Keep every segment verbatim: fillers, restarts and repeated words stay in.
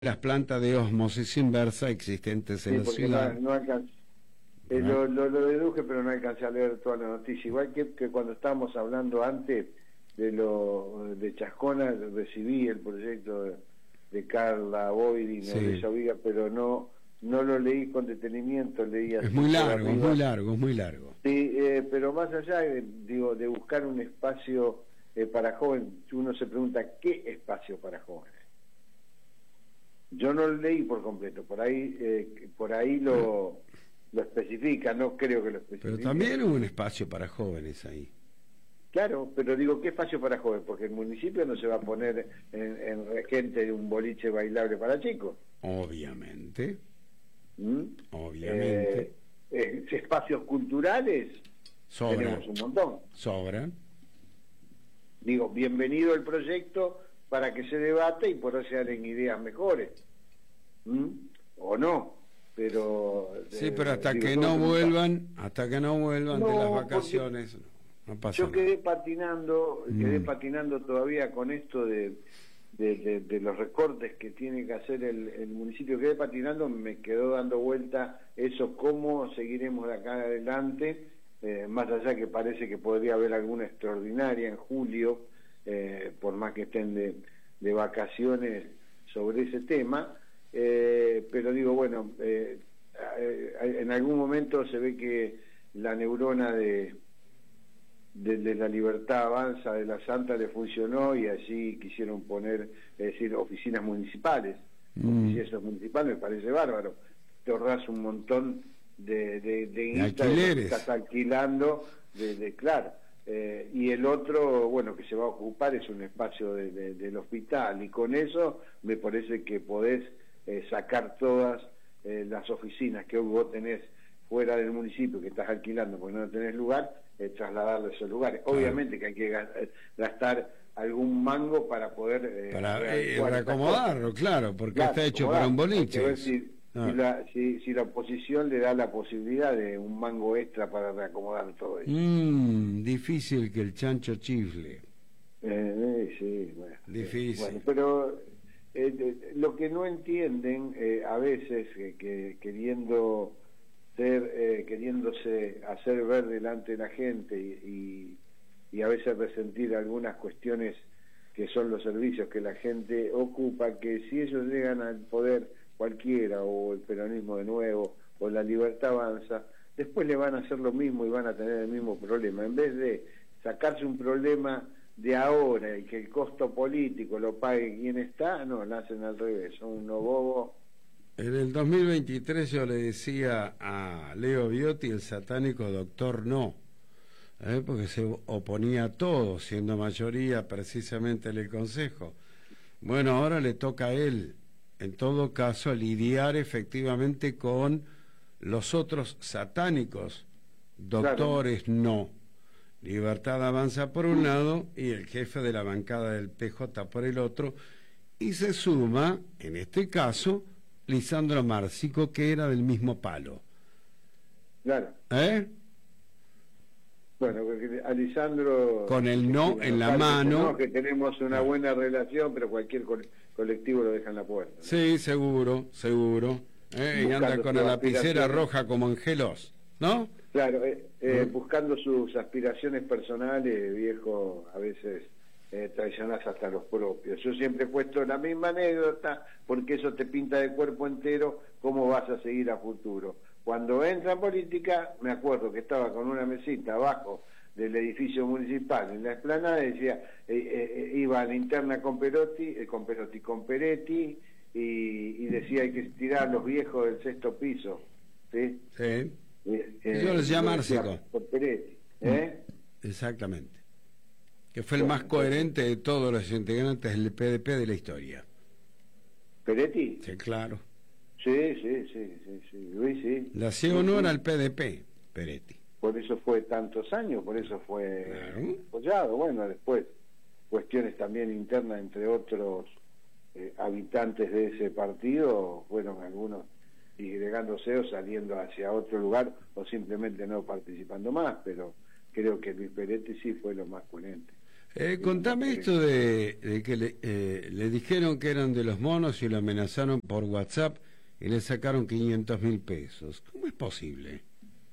las plantas de ósmosis inversa existentes en Sí, la porque ciudad. no, no alcancé, eh, lo, lo, lo deduje, pero no alcancé a leer toda la noticia. Igual que, que cuando estábamos hablando antes de lo de Chascona, recibí el proyecto de, de Carla Boydin, Sí. de Sabiga, pero no no lo leí con detenimiento, leí así Es muy por largo, es arriba. muy largo, es muy largo. Sí, eh, pero más allá de, digo, de buscar un espacio eh, para jóvenes, uno se pregunta, ¿qué espacio para jóvenes? Yo no lo leí por completo, por ahí eh, por ahí lo, lo especifica, no creo que lo especifique. Pero también hubo un espacio para jóvenes ahí. Claro, pero digo, ¿qué espacio para jóvenes? Porque el municipio no se va a poner en, en regente de un boliche bailable para chicos. Obviamente, ¿Mm? obviamente. Eh, eh, espacios culturales Sobran, tenemos un montón. sobran. Digo, bienvenido el proyecto para que se debate y por eso se den ideas mejores. ¿Mm? O no, pero... Sí, eh, pero hasta digo, que no vuelvan, hasta que no vuelvan No, de las porque vacaciones, no, no pasa yo nada. quedé patinando, quedé Mm. patinando todavía con esto de, de, de, de los recortes que tiene que hacer el, el municipio, quedé patinando, me quedó dando vuelta eso, cómo seguiremos de acá adelante, eh, más allá que parece que podría haber alguna extraordinaria en julio, eh, por más que estén de, de vacaciones sobre ese tema, eh, pero digo, bueno, eh, eh, en algún momento se ve que la neurona de De, de la Libertad Avanza de la Santa le funcionó y allí quisieron poner, es decir, oficinas municipales. Mm. Si eso es municipal me parece bárbaro. Te ahorras un montón de, de, de, De guita alquileres. que estás alquilando, de, de claro. Eh, y el otro, bueno, que se va a ocupar es un espacio de, de, del hospital, y con eso me parece que podés eh, sacar todas eh, las oficinas que vos tenés fuera del municipio que estás alquilando porque no tenés lugar, eh, trasladarlo a esos lugares. Claro. Obviamente que hay que gastar algún mango para poder eh, Para eh, readecuar estas reacomodarlo, cosas. claro, porque Claro, está hecho acomodar. para un Hay que boliche. ver si, Ah. si, la, si, si la oposición le da la posibilidad de un mango extra para reacomodar todo eso. Mm, difícil que el chancho chifle. Eh, eh, sí, bueno. Difícil. Bueno, pero eh, eh, lo que no entienden eh, a veces, eh, que queriendo ser, eh, queriéndose hacer ver delante de la gente y, y, y a veces resentir algunas cuestiones que son los servicios que la gente ocupa, que si ellos llegan al poder, cualquiera, o el peronismo de nuevo, o la Libertad Avanza, después le van a hacer lo mismo y van a tener el mismo problema. En vez de sacarse un problema de ahora y que el costo político lo pague quien está, no, lo hacen al revés, son unos bobos. En el dos mil veintitrés yo le decía a Leo Biotti el satánico doctor no, ¿eh? Porque se oponía a todo, siendo mayoría precisamente en el Consejo. Bueno, ahora le toca a él, en todo caso, lidiar efectivamente con los otros satánicos, doctores claro. No. Libertad Avanza por un lado y el jefe de la bancada del P J por el otro, y se suma, en este caso, Lisandro Márcico, que era del mismo palo. Claro. ¿Eh? Bueno, porque a Lisandro... Con el no en la mano... No, que tenemos una buena relación, pero cualquier co colectivo lo deja en la puerta, ¿no? Sí, seguro, seguro. ¿Eh? Y anda con la lapicera roja como Angelos, ¿no? Claro, eh, eh, ¿Mm? buscando sus aspiraciones personales, viejo, a veces... Eh, traicionás hasta los propios. Yo siempre he puesto la misma anécdota porque eso te pinta de cuerpo entero cómo vas a seguir a futuro. Cuando entra en política, me acuerdo que estaba con una mesita abajo del edificio municipal en la explanada y decía, eh, eh, iba a la interna con Perotti, eh, con Perotti, con Peretti y, y decía hay que tirar a los viejos del sexto piso, ¿sí? Sí. Eh, eh, Yo les llamo Márcico. Por Peretti, ¿eh? Exactamente. Que fue el Bueno, más coherente de todos los integrantes del P D P de la historia. ¿Peretti? Sí, claro. Sí, sí, sí, sí, sí, Luis, sí. Le hacía honor al P D P, Peretti. Por eso fue tantos años, por eso fue Claro. apoyado. Bueno, después, cuestiones también internas entre otros eh, habitantes de ese partido, fueron algunos disgregándose o saliendo hacia otro lugar, o simplemente no participando más, pero creo que Luis Peretti sí fue lo más coherente. Eh, contame esto de, de que le, eh, le dijeron que eran de los monos y lo amenazaron por WhatsApp y le sacaron quinientos mil pesos. ¿Cómo es posible?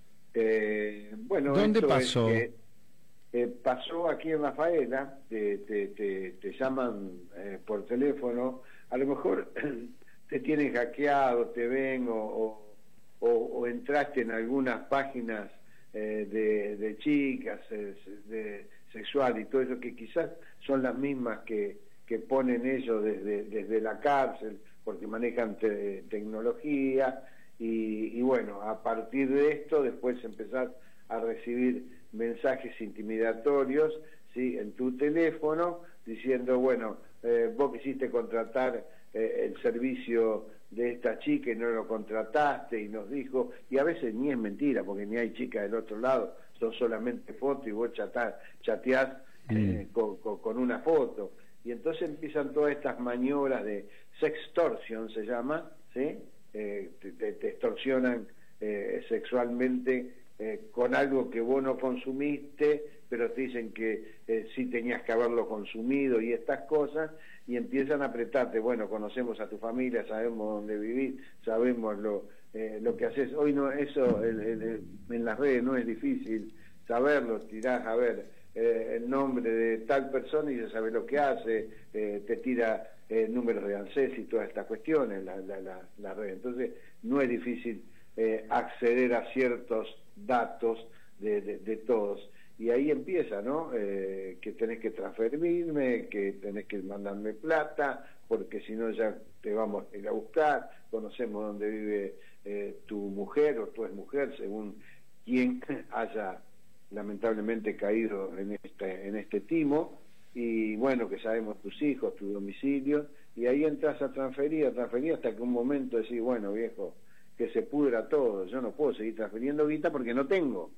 Eh, bueno, ¿Dónde pasó? Es que, eh, pasó aquí en Rafaela, te, te, te, te llaman eh, por teléfono, a lo mejor te tienen hackeado, te ven o, o, o, o entraste en algunas páginas eh, de, de chicas, eh, de sexual y todo eso, que quizás son las mismas que, que ponen ellos desde, desde la cárcel, porque manejan te, tecnología, y, y bueno, a partir de esto después empezás a recibir mensajes intimidatorios, ¿sí?, en tu teléfono, diciendo, bueno, eh, vos quisiste contratar eh, el servicio de esta chica y no lo contrataste, y nos dijo, y a veces ni es mentira, porque ni hay chica del otro lado, son solamente fotos y vos chatás, chateás eh, mm. con, con, con una foto, y entonces empiezan todas estas maniobras de sextorsión, se llama, ¿sí? Eh, te, te, te extorsionan eh, sexualmente eh, con algo que vos no consumiste, pero te dicen que eh, sí tenías que haberlo consumido y estas cosas, y empiezan a apretarte. Bueno, conocemos a tu familia, sabemos dónde vivís, sabemos lo, eh, lo que haces. Hoy no, eso el, el, el, en las redes no es difícil saberlo, tirás a ver eh, el nombre de tal persona y ya sabes lo que hace, eh, te tira eh, números de ANSES y todas estas cuestiones, la, la, la, la red. Entonces no es difícil eh, acceder a ciertos datos de, de, de todos. Y ahí empieza, ¿no? Eh, que tenés que transferirme, que tenés que mandarme plata, porque si no ya te vamos a ir a buscar, conocemos dónde vive eh, tu mujer o tu exmujer, según quien haya lamentablemente caído en este, en este timo, y bueno, que sabemos tus hijos, tu domicilio, y ahí entras a transferir, a transferir hasta que un momento decís, bueno, viejo, que se pudra todo, yo no puedo seguir transfiriendo guita porque no tengo.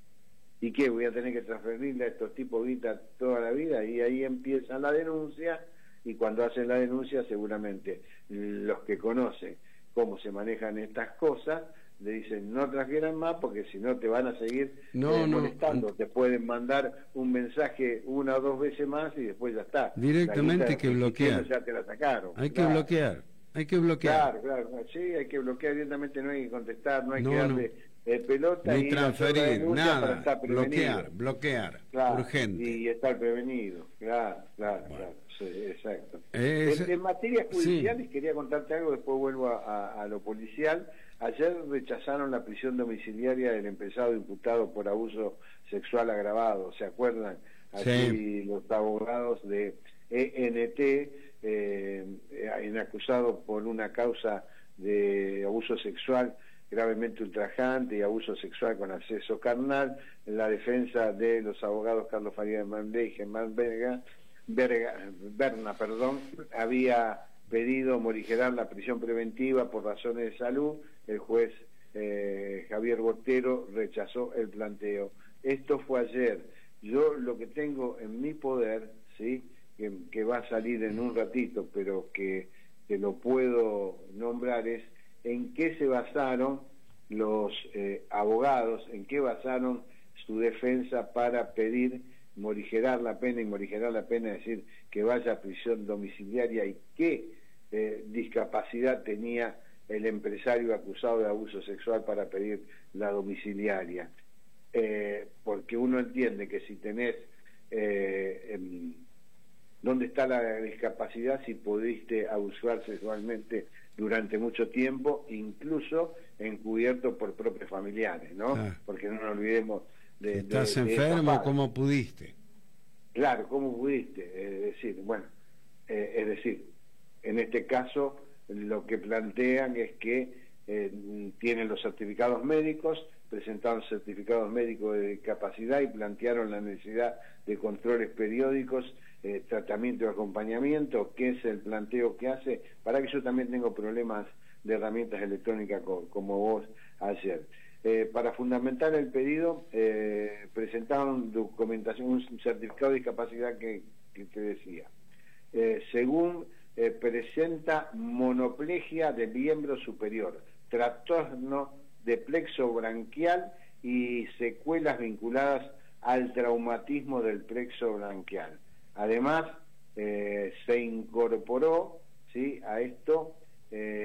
¿Y qué? Voy a tener que transferirle a estos tipos guita toda la vida, y ahí empieza la denuncia, y cuando hacen la denuncia seguramente los que conocen cómo se manejan estas cosas le dicen no transfieran más porque si no te van a seguir no, eh, molestando, no. te pueden mandar un mensaje una o dos veces más y después ya está. Directamente hay que bloquear. Ya te la sacaron. Hay claro. que bloquear, hay que bloquear. Claro, claro, sí, hay que bloquear directamente, no hay que contestar, no hay no, que darle no. eh, pelota ni y transferir, nada, bloquear, bloquear, claro, urgente. Y estar prevenido, claro, claro, bueno. claro, sí, exacto. Es... En, en materias judiciales sí. quería contarte algo, después vuelvo a, a, a lo policial. Ayer rechazaron la prisión domiciliaria del empresado imputado por abuso sexual agravado, ¿se acuerdan? Allí sí. Los abogados de E N T, eh, eh, acusado por una causa de abuso sexual gravemente ultrajante y abuso sexual con acceso carnal, en la defensa de los abogados Carlos Faría de Mandé y Germán Berga, Berga, Berna, perdón, había pedido morigerar la prisión preventiva por razones de salud. El juez eh, Javier Botero rechazó el planteo. Esto fue ayer. Yo lo que tengo en mi poder, ¿sí?, que, que va a salir en un ratito, pero que, que lo puedo nombrar, es en qué se basaron los eh, abogados, en qué basaron su defensa para pedir morigerar la pena, y morigerar la pena es decir que vaya a prisión domiciliaria, y qué eh, discapacidad tenía el empresario acusado de abuso sexual para pedir la domiciliaria. Eh, porque uno entiende que si tenés eh, en, ¿dónde está la discapacidad si pudiste abusar sexualmente durante mucho tiempo, incluso encubierto por propios familiares, ¿no? Ah. Porque no nos olvidemos de... ¿Estás de, de enfermo? ¿Cómo pudiste? Claro, ¿cómo pudiste? Es decir, bueno, eh, es decir, en este caso lo que plantean es que eh, tienen los certificados médicos, presentaron certificados médicos de discapacidad y plantearon la necesidad de controles periódicos, eh, tratamiento y acompañamiento, que es el planteo que hace, para que yo también tengo problemas de herramientas electrónicas co como vos ayer. Eh, para fundamentar el pedido, eh, presentaron documentación, un certificado de discapacidad que, que te decía. Eh, según eh, presenta monoplegia del miembro superior, trastorno de plexo branquial y secuelas vinculadas al traumatismo del plexo branquial. Además, eh, se incorporó, ¿sí?, a esto